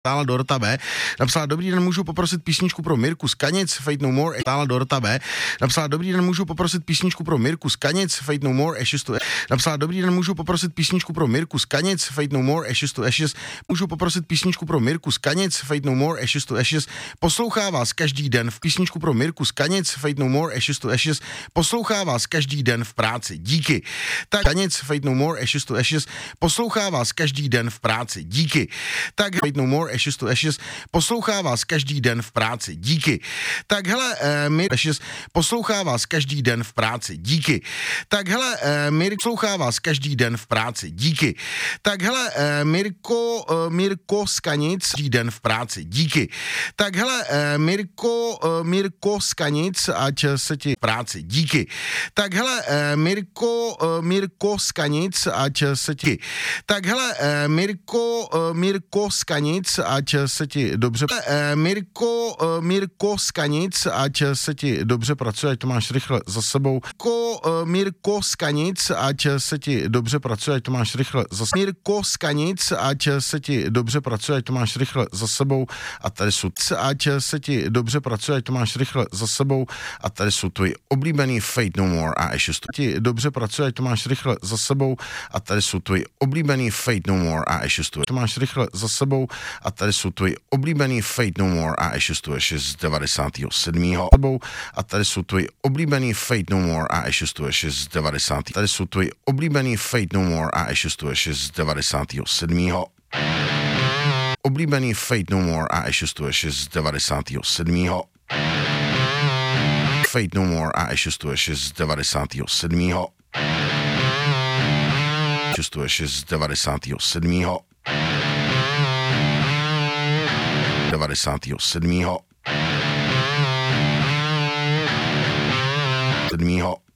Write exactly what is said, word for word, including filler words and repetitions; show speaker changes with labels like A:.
A: Tála Dorota B. Napsala, dobrý den, můžu poprosit písničku pro Mirku z Kanic, Fate No More. Tála Dorota B. Napsala, dobrý den, můžu poprosit písničku pro Mirku z Kanic, Fate No More, Ashes to Napsala, dobrý den, můžu poprosit písničku pro Mirku z Kanic, Fate No More, Ashes to Ashes. Můžu poprosit písničku pro Mirku z Kanic, Fate No More, Ashes to Ashes. Poslouchá vás každý den v písničku pro Mirku z Kanic, Fate No More, Ashes to Ashes. Poslouchá vás každý den v práci. Díky. Tak Kanic, Fate No More, Ashes to Ashes. Poslouchá vás každý den v práci. Díky. Tak Fate No More, Ashes to Ashes. Poslouchá vás každý den v práci. Díky. Tak hele, eh, Mir Ashes poslouchá vás každý den v práci. Díky. Tak hele, eh, Mir poslouchá vás každý den v práci. Díky. Tak hele, eh, Mirko, eh, Mirko z Kanic každý den v práci. Díky. Tak hele, eh, Mirko, eh, Mirko z Kanic, ať se ti v práci. Díky. Tak hele, eh, Mirko, eh, Mirko z Kanic, ať se ti. Tak hele, eh, Mirko, eh, Mirko z Kanic, ať se ti dobře. Eh, Mirko, eh, Mirko z Kanic, ať se ti dobře pracuje, ať to máš rychle za sebou. Ko, eh, Mirko z Kanic, ať se ti dobře pracuje, ať to máš rychle za sebou. Mirko z Kanic, ať se ti dobře pracuje, ať to máš rychle za sebou. A tady jsou, ať se ti dobře pracuje, ať to máš rychle za sebou. A tady jsou tvoji oblíbený Fate No More a Ashes to ti dobře pracuje, ať to máš rychle za sebou. A tady jsou tvoji oblíbený Fate No More a Ashes to to máš rychle za sebou. A tady jsou tvoji oblíbený Fate No More a Ashes to Ashes z devadesátého sedmého A tady jsou tvoji oblíbený Fate No More a Ashes to Ashes z devadesátého Tady jsou tvoji oblíbený Fate No More a Ashes to Ashes z devadesátého sedmého Oblíbený Fate No More a Ashes to Ashes z devadesátého sedmého Fate No More a Ashes to Ashes z devadesátého sedmého Ashes to Ashes z devadesátého sedmého devadesátého sedmého sedmého